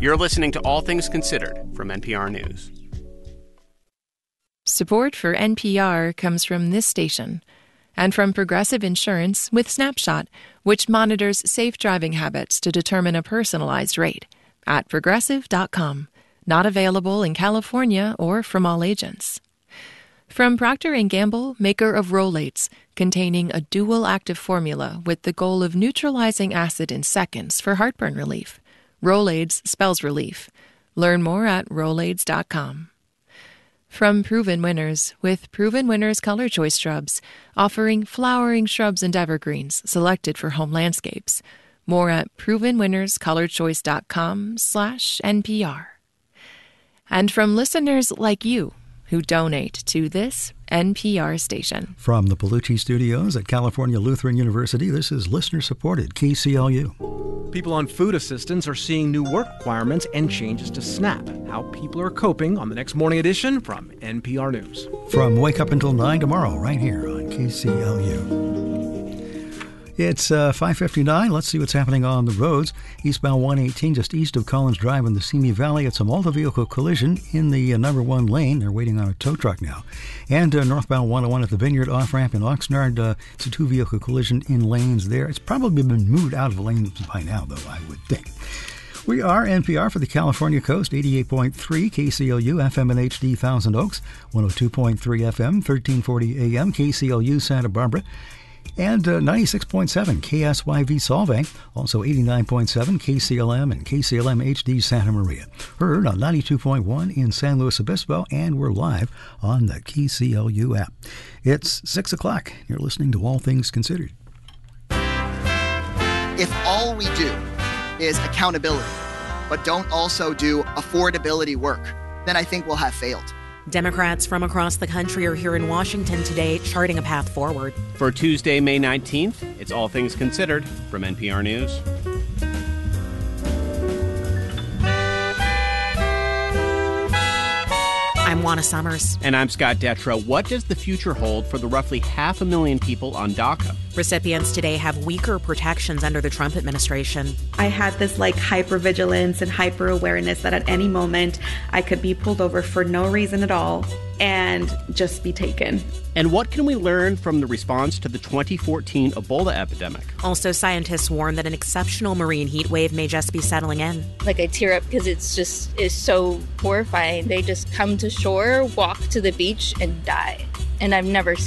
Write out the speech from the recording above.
You're listening to All Things Considered from NPR News. Support for NPR comes from this station and from Progressive Insurance with Snapshot, which monitors safe driving habits to determine a personalized rate at Progressive.com. Not available in California or from all agents. From Procter & Gamble, maker of Rolaids, containing a dual active formula with the goal of neutralizing acid in seconds for heartburn relief. Rolaids spells relief. Learn more at Rolaids.com. From Proven Winners, with Proven Winners Color Choice Shrubs, offering flowering shrubs and evergreens selected for home landscapes. More at provenwinnerscolorchoice.com/NPR. And from listeners like you who donate to this NPR station. From the Palucci Studios at California Lutheran University, this is listener-supported KCLU. People on food assistance are seeing new work requirements and changes to SNAP. How people are coping on the next morning edition from NPR News. From Wake Up Until 9 tomorrow, right here on KCLU. It's 5:59. Let's see what's happening on the roads. Eastbound 118, just east of Collins Drive in the Simi Valley. It's a multi-vehicle collision in the number 1 lane. They're waiting on a tow truck now. And northbound 101 at the Vineyard off-ramp in Oxnard. It's a 2-vehicle collision in lanes there. It's probably been moved out of the lanes by now, though, I would think. We are NPR for the California coast, 88.3 KCLU, FM and HD Thousand Oaks, 102.3 FM, 1340 AM, KCLU Santa Barbara, and 96.7 KSYV Solvang, also 89.7 KCLM and KCLM HD Santa Maria. Heard on 92.1 in San Luis Obispo, and we're live on the KCLU app. It's 6 o'clock. You're listening to All Things Considered. If all we do is accountability, but don't also do affordability work, then I think we'll have failed. Democrats from across the country are here in Washington today charting a path forward. For Tuesday, May 19th, it's All Things Considered from NPR News. I'm Juana Summers. And I'm Scott Detrow. What does the future hold for the roughly 500,000 people on DACA? Recipients today have weaker protections under the Trump administration. I had this hypervigilance and hyper awareness that at any moment I could be pulled over for no reason at all and just be taken. And what can we learn from the response to the 2014 Ebola epidemic? Also, scientists warn that an exceptional marine heat wave may just be settling in. I tear up because it's so horrifying. They just come to shore, walk to the beach, and die. And I've never